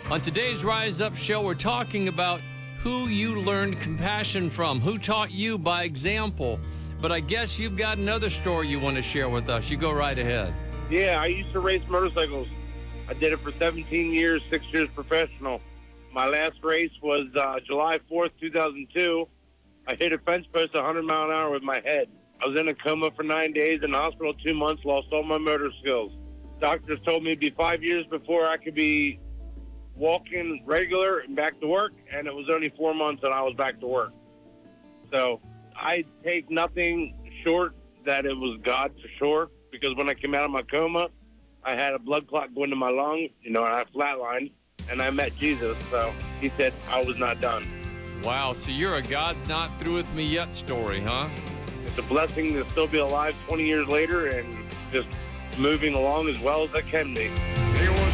On today's Rise Up show, we're talking about who you learned compassion from, who taught you by example. But I guess you've got another story you want to share with us. You go right ahead. Yeah, I used to race motorcycles. I did it for 17 years, 6 years professional. My last race was July 4th, 2002. I hit a fence post 100 mile an hour with my head. I was in a coma for 9 days, in the hospital 2 months, lost all my motor skills. Doctors told me it'd be 5 years before I could be walking regular and back to work, and it was only 4 months and I was back to work. So I take nothing short that it was God for sure, because when I came out of my coma, I had a blood clot go into my lung, and I flatlined, and I met Jesus. So he said I was not done. Wow, so you're a God's not through with me yet story, huh? It's a blessing to still be alive 20 years later and just moving along as well as I can be. He was